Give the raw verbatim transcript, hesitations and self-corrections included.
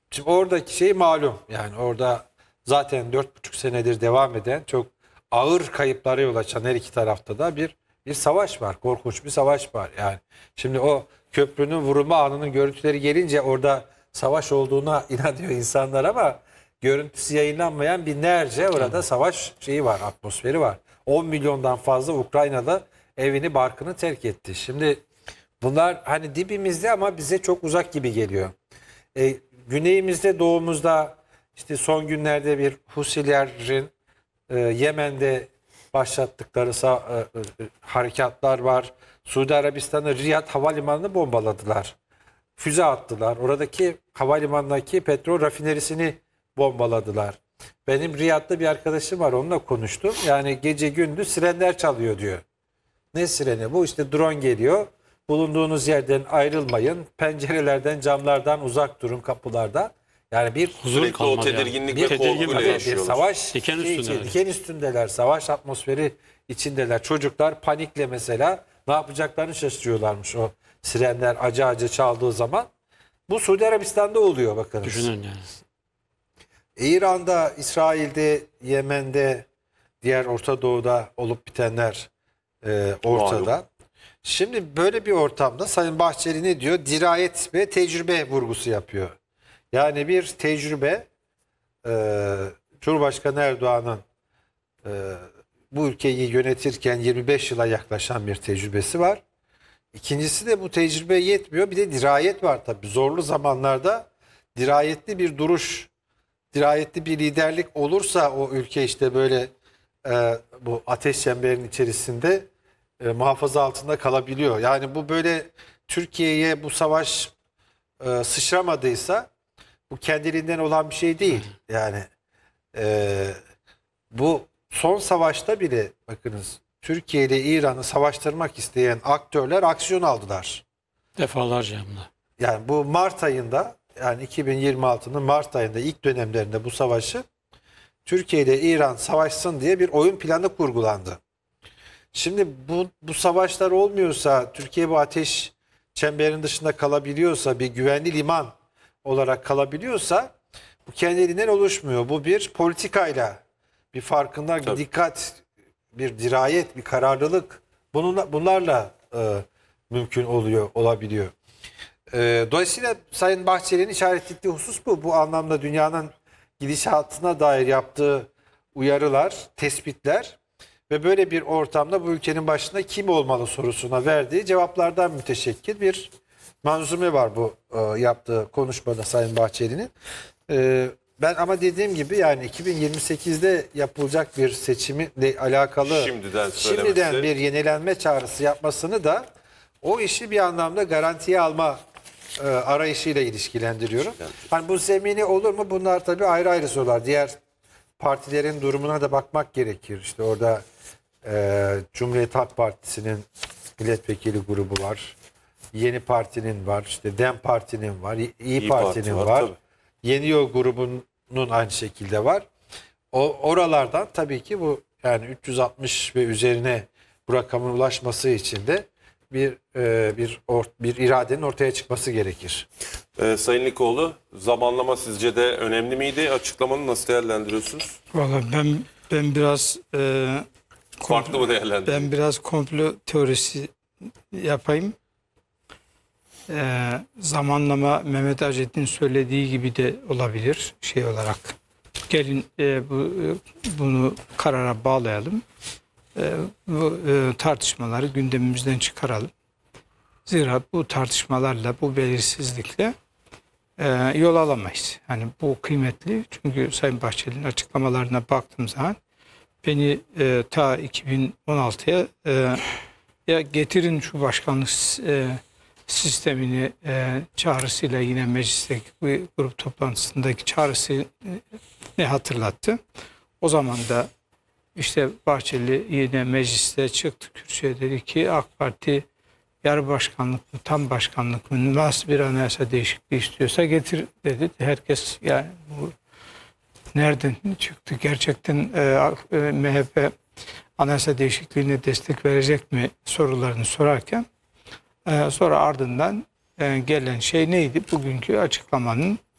Şimdi oradaki şey malum. Yani orada zaten dört buçuk senedir devam eden çok ağır kayıplara yol açan her iki tarafta da bir bir savaş var. Korkunç bir savaş var. Yani şimdi o köprünün vurulma anının görüntüleri gelince orada savaş olduğuna inanıyor insanlar ama görüntüsü yayınlanmayan binlerce orada savaş şeyi var, atmosferi var. on milyondan fazla Ukrayna'da evini barkını terk etti. Şimdi bunlar hani dibimizde ama bize çok uzak gibi geliyor. E, güneyimizde, doğumuzda işte son günlerde bir Husilerin e, Yemen'de başlattıkları sa- e, e, harekatlar var. Suudi Arabistan'ı Riyad Havalimanı'nı bombaladılar. Füze attılar. Oradaki havalimanındaki petrol rafinerisini bombaladılar. Benim Riyad'da bir arkadaşım var, onunla konuştum. Yani gece gündüz sirenler çalıyor diyor. Ne sireni? Bu işte drone geliyor. Bulunduğunuz yerden ayrılmayın. Pencerelerden, camlardan uzak durun, kapılardan. Yani bir Huzur Sürekli o kalmadı tedirginlik yani. ve Tedirgin korkuyla bir- bir yaşıyorlar. savaş Diken şey üstündeler. içi- diken üstündeler. Savaş atmosferi içindeler. Çocuklar panikle mesela ne yapacaklarını şaşırıyorlarmış o sirenler acı acı çaldığı zaman. Bu Suudi Arabistan'da oluyor bakınız. Düşünün yani. İran'da, İsrail'de, Yemen'de, diğer Orta Doğu'da olup bitenler e, ortada. Malum. Şimdi böyle bir ortamda Sayın Bahçeli ne diyor? Dirayet ve tecrübe vurgusu yapıyor. Yani bir tecrübe, e, Cumhurbaşkanı Erdoğan'ın e, bu ülkeyi yönetirken yirmi beş yıla yaklaşan bir tecrübesi var. İkincisi de bu tecrübe yetmiyor. Bir de dirayet var tabii. Zorlu zamanlarda dirayetli bir duruş, dirayetli bir liderlik olursa o ülke işte böyle e, bu ateş çemberinin içerisinde e, muhafaza altında kalabiliyor. Yani bu böyle Türkiye'ye bu savaş e, sıçramadıysa bu kendiliğinden olan bir şey değil. Yani e, bu son savaşta bile bakınız Türkiye ile İran'ı savaştırmak isteyen aktörler aksiyon aldılar. Defalarca hem de. Yani bu Mart ayında, yani iki bin yirmi altının Mart ayında ilk dönemlerinde bu savaşı Türkiye ile İran savaşsın diye bir oyun planı kurgulandı. Şimdi bu, bu savaşlar olmuyorsa, Türkiye bu ateş çemberinin dışında kalabiliyorsa, bir güvenli liman olarak kalabiliyorsa bu kendiliğinden oluşmuyor. Bu bir politikayla, bir farkındalık, bir Tabii. dikkat, bir dirayet, bir kararlılık bununla, bunlarla e, mümkün oluyor, olabiliyor. E, dolayısıyla Sayın Bahçeli'nin işaret ettiği husus bu. Bu anlamda dünyanın gidişatına dair yaptığı uyarılar, tespitler ve böyle bir ortamda bu ülkenin başında kim olmalı sorusuna verdiği cevaplardan müteşekkil bir manzume var bu e, yaptığı konuşmada Sayın Bahçeli'nin. E, ben ama dediğim gibi yani iki bin yirmi sekizde yapılacak bir seçimle alakalı Şimdiden şimdiden söylemesi- bir yenilenme çağrısı yapmasını da o işi bir anlamda garantiye alma e, arayışıyla ilişkilendiriyorum. Hani bu zemini olur mu? Bunlar tabii ayrı ayrı sorular. Diğer partilerin durumuna da bakmak gerekir. İşte orada e, Cumhuriyet Halk Partisi'nin milletvekili grubu var. Yeni Parti'nin var. İşte Dem Parti'nin var. İyi, İyi Parti'nin Parti var, var. tabii. Yeni Yol grubunun aynı şekilde var. O oralardan tabii ki bu yani üç yüz altmış ve üzerine bu rakamın ulaşması için de bir e, bir or, bir iradenin ortaya çıkması gerekir. Ee, Sayın Likoğlu, zamanlama sizce de önemli miydi? Açıklamanı nasıl değerlendiriyorsunuz? Valla ben ben biraz e, Farklı mı değerlendiriyorsunuz? ben biraz komplo teorisi yapayım. E, zamanlama Mehmet Acet'in söylediği gibi de olabilir şey olarak. Gelin e, bu e, bunu karara bağlayalım. E, bu e, tartışmaları gündemimizden çıkaralım. Zira bu tartışmalarla, bu belirsizlikle e, yol alamayız. Yani bu kıymetli. Çünkü Sayın Bahçeli'nin açıklamalarına baktığım zaman beni e, ta iki bin on altıya e, ya getirin şu başkanlık e, sistemini e, çağrısıyla yine meclisteki bu grup toplantısındaki çağrısı ne hatırlattı. O zaman da işte Bahçeli yine mecliste çıktı kürsüye, dedi ki AK Parti yarı başkanlık mı, tam başkanlık mı, nasıl bir anayasa değişikliği istiyorsa getir dedi. Herkes yani bu nereden çıktı? Gerçekten e, e, M H P anayasa değişikliğine destek verecek mi sorularını sorarken e, sonra ardından e, gelen şey neydi? Bugünkü açıklamanın